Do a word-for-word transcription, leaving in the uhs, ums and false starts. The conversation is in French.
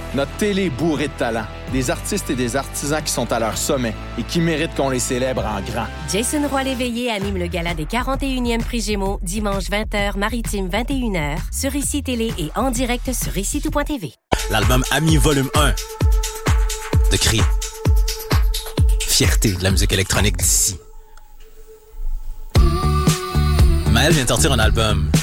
Notre télé est bourrée de talent. Des artistes et des artisans qui sont à leur sommet et qui méritent qu'on les célèbre en grand. Jason Roy-Léveillé anime le gala des quarante et unième Prix Gémeaux, dimanche vingt heures, Maritime vingt et une heures, sur Ici Télé et en direct sur ici tout point t v. L'album Ami Volume un de Cree. Fierté de la musique électronique d'ici. Maël vient de sortir un album